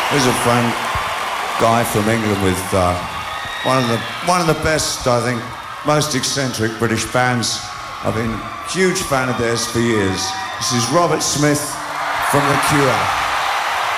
Here's a friend, guy from England with one of the best, I think, most eccentric British bands. I've been a huge fan of theirs for years. This is Robert Smith from The Cure.